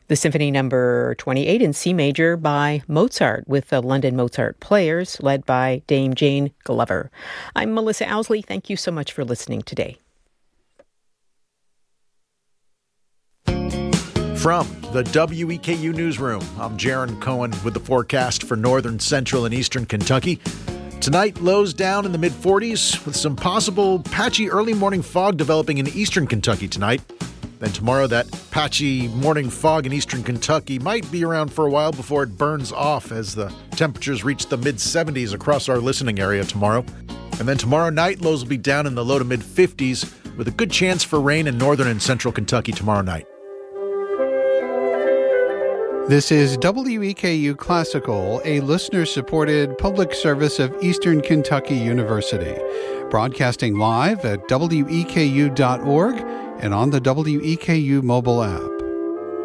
The Symphony Number 28 in C major by Mozart with the London Mozart Players led by Dame Jane Glover. I'm Melissa Owsley. Thank you so much for listening today. From the WEKU Newsroom, I'm Jaron Cohen with the forecast for northern, central, and eastern Kentucky. Tonight, lows down in the mid-40s with some possible patchy early morning fog developing in eastern Kentucky tonight. Then tomorrow, that patchy morning fog in eastern Kentucky might be around for a while before it burns off as the temperatures reach the mid-70s across our listening area tomorrow. And then tomorrow night, lows will be down in the low to mid-50s with a good chance for rain in northern and central Kentucky tomorrow night. This is WEKU Classical, a listener-supported public service of Eastern Kentucky University, broadcasting live at weku.org and on the WEKU mobile app.